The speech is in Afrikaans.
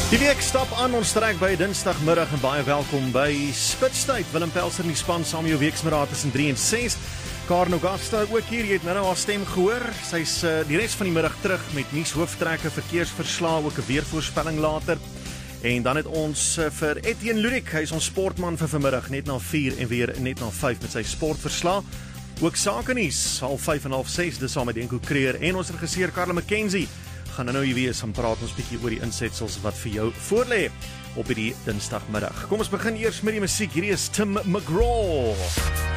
Die week stap aan ons trek by Dinsdagmiddag en baie welkom by Spitstyd. Willem Pelser in die span saam met jou weeksmiddag tussen 3 en 6. Karen Augusta ook hier, jy het nou haar stem gehoor. Sy's die res van die middag terug met nuus hooftrekke, verkeersverslae, ook 'n weervoorspelling later. En dan het ons vir Etienne Ludik, hy is ons sportman vir vanmiddag, net na 4 en weer net na 5 met sy sportverslae. Ook sakenuus, 5:30 en 6:30, dis saam met Denko Creer en ons regisseur Karla McKenzie. Gaan nou hier wees en praat ons bietjie oor die insetsels wat vir jou voorlê op hierdie Dinsdagmiddag. Kom ons begin eers met die musiek. Hierdie is Tim McGraw.